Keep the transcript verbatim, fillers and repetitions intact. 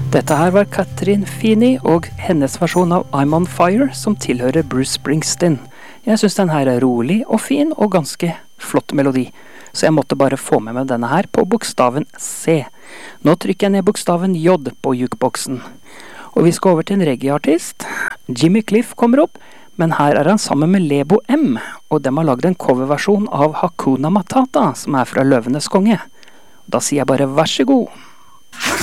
Dette her var Katrin Fini og hennes versjon av I'm on Fire, som tilhører Bruce Springsteen. Jeg synes den her er rolig og fin og ganske flott melodi, så jeg måtte bare få med meg denne her på bokstaven C. Nå trykker jeg ned bokstaven J på jukeboksen. Og vi skal over til en reggae-artist. Jimmy Cliff kommer opp, men her er han sammen med Lebo M, og de har laget en coverversjon av Hakuna Matata, som er fra Løvenes konge. Da sier jeg bare vær så god.